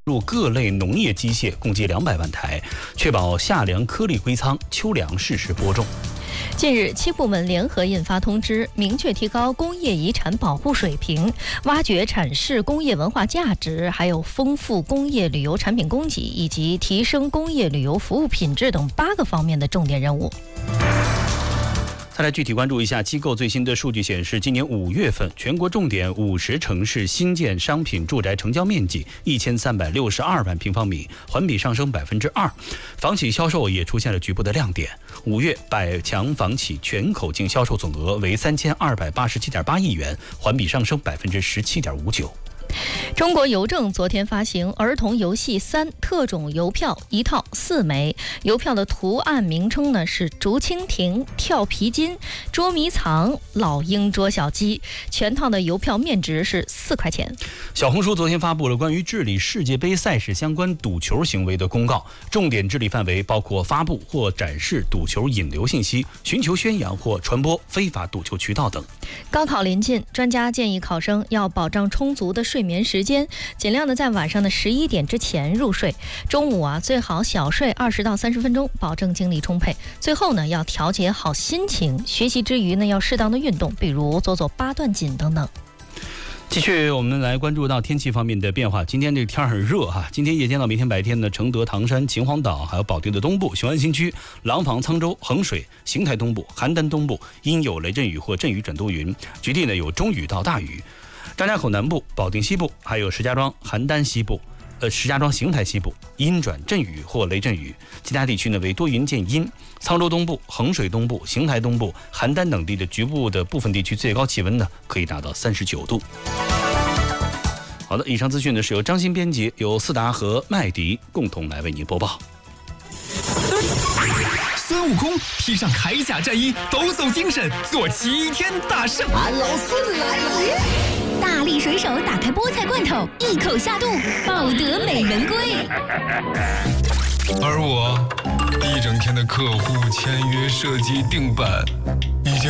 入各类农业机械共计200万台，确保夏粮颗粒归仓，秋粮适时播种。 近日，7部门联合印发通知，明确提高工业遗产保护水平，挖掘阐释工业文化价值，还有丰富工业旅游产品供给以及提升工业旅游服务品质等8个方面的重点任务。 再来具体关注一下机构最新的数据显示，今年5月份，全国重点50城市新建商品住宅成交面积1362万平方米，环比上升2%。房企销售也出现了局部的亮点。5月百强房企全口径销售总额为3287.8亿元，环比上升17.59%。 中国邮政昨天发行儿童游戏3特种邮票1套4枚，邮票的图案名称呢是竹蜻蜓、跳皮筋、捉迷藏、老鹰捉小鸡，全套的邮票面值是4块钱。 小红书昨天发布了关于治理世界杯赛事相关赌球行为的公告，重点治理范围包括发布或展示赌球引流信息，寻求宣扬或传播非法赌球渠道等。 高考临近，专家建议考生要保障充足的睡眠时间，尽量的在晚上的11点之前入睡。中午最好小睡20到30分钟，保证精力充沛。最后呢，要调节好心情，学习之余呢，要适当的运动，比如做8段锦等等。 继续，我们来关注到天气方面的变化。今天这个天很热哈，今天夜间到明天白天呢，承德、唐山、秦皇岛还有保定的东部、雄安新区、廊坊、沧州、衡水、邢台东部、邯郸东部阴有雷阵雨或阵雨转多云，局地呢有中雨到大雨。张家口南部、保定西部还有石家庄、邯郸西部、石家庄、邢台西部阴转阵雨或雷阵雨，其他地区呢为多云见阴。沧州东部、衡水东部、邢台东部、邯郸等地的局部的部分地区最高气温呢可以达到39度。好的，以上资讯呢是由张鑫编辑，由思达和麦迪共同来为您播报。 孙悟空披上铠甲战衣，抖擞精神，做齐天大圣。 俺老孙来了！ 大力水手打开菠菜罐头，一口下肚，抱得美人归。 而我一整天的客户签约、设计、定版，